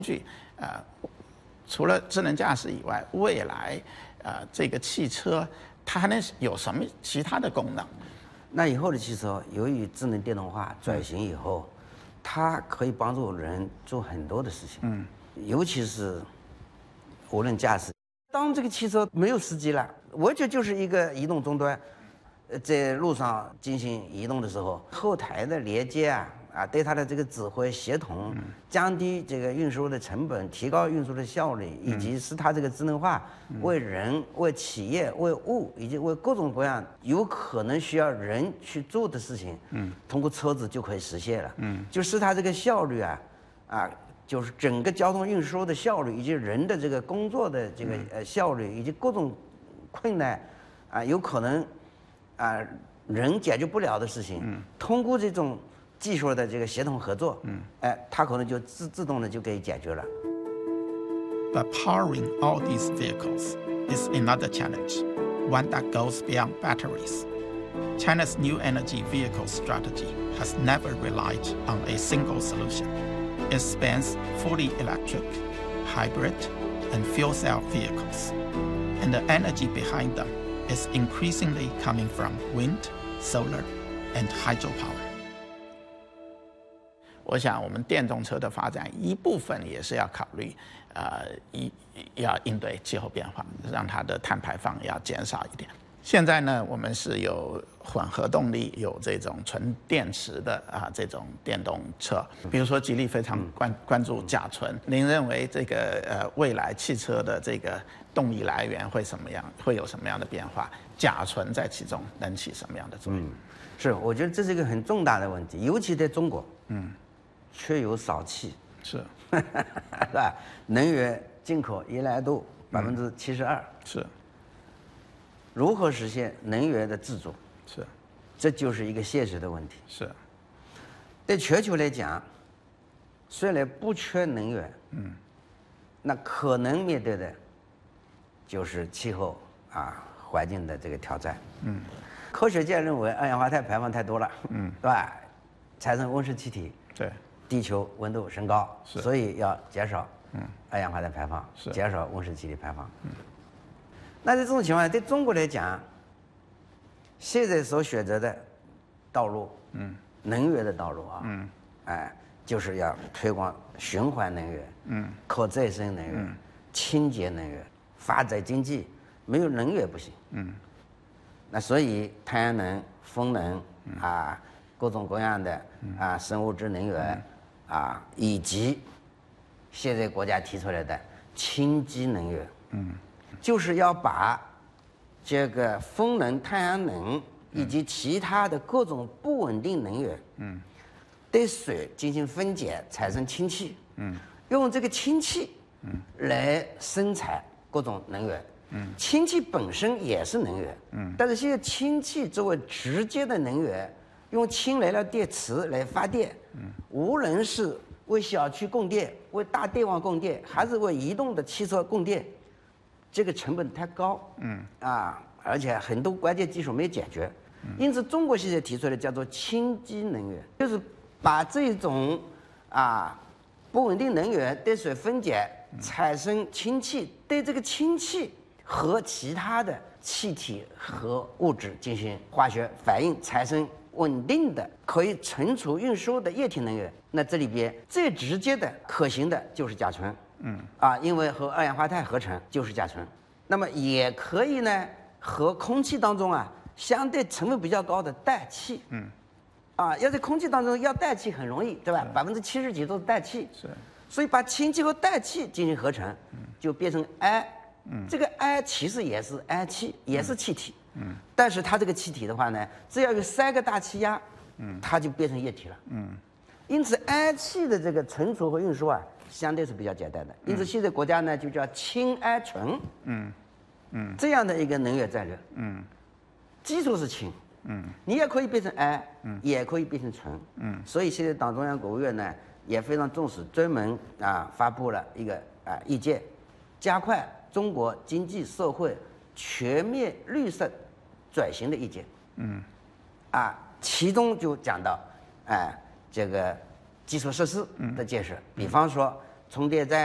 具，除了智能驾驶以外，未来这个汽车它还能有什么其他的功能？ 那以后的汽车由于智能电动化转型以后，它可以帮助人做很多的事情，尤其是无人驾驶。当这个汽车没有司机了，完全就是一个移动终端，在路上进行移动的时候，后台的连接对它的这个指挥协同，降低这个运输的成本，提高运输的效率，以及使它这个智能化为人、为企业、为物以及为各种各样有可能需要人去做的事情，通过车子就可以实现了，就使它这个效率就是整个交通运输的效率，以及人的这个工作的这个效率，以及各种困难有可能人解决不了的事情，通过这种技术的这个协同合作，它可能就自动的就可以解决了。 But powering all these vehicles is another challenge, one that goes beyond batteries. China's new energy vehicle strategy has never relied on a single solution. It spans fully electric, hybrid, and fuel cell vehicles. And the energy behind them is increasingly coming from wind, solar, and hydropower. 我想，我们电动车的发展一部分也是要考虑，要应对气候变化，让它的碳排放要减少一点。现在呢，我们是有混合动力，有这种纯电池的这种电动车。比如说，吉利非常关注甲醇。您认为这个未来汽车的这个动力来源会有什么样的变化？甲醇在其中能起什么样的作用？ 是，我觉得这是一个很重大的问题，尤其在中国，缺有少气， 是吧？能源进口依赖度72%， 是。 如何实现能源的自主？ 是， 这就是一个现实的问题。 是， 对全球来讲，虽然不缺能源，那可能面对的就是气候环境的这个挑战。科学界认为二氧化碳排放太多了，对吧？产生温室气体， 对， 地球温度升高，所以要减少二氧化碳排放，减少温室气体排放。那在这种情况下，对中国来讲，现在所选择的道路，能源的道路就是要推广循环能源，可再生能源，清洁能源，发展经济，没有能源不行。那所以太阳能、风能各种各样的生物质能源以及现在国家提出来的氢基能源，就是要把这个风能、太阳能以及其他的各种不稳定能源，对水进行分解，产生氢气，用这个氢气来生产各种能源。氢气本身也是能源，但是现在氢气作为直接的能源，用氢燃料电池来发电，无论是为小区供电、为大电网供电，还是为移动的汽车供电，这个成本太高，而且很多关键技术没解决，因此中国现在提出的叫做氢基能源，就是把这种不稳定能源对水分解产生氢气，对这个氢气和其他的气体和物质进行化学反应，产生稳定的可以存储运输的液体能源。那这里边最直接的可行的就是甲醇，因为和二氧化碳合成就是甲醇。那么也可以呢和空气当中相对成分比较高的氮气，要在空气当中要氮气很容易，对吧？70%几都是氮气，所以把氢气和氮气进行合成，就变成氦。这个氦其实也是氦气，也是气体，但是它这个气体的话呢，只要有3个大气压，它就变成液体了。因此氦气的这个存储和运输相对是比较简单的。因此现在国家呢就叫氢氦醇，这样的一个能源战略。基础是氢，你也可以变成氦，也可以变成醇。所以现在党中央、国务院呢也非常重视，专门发布了一个意见，加快中国经济社会全面绿色转型的意见。其中就讲到这个基础设施的建设，比方说充电站。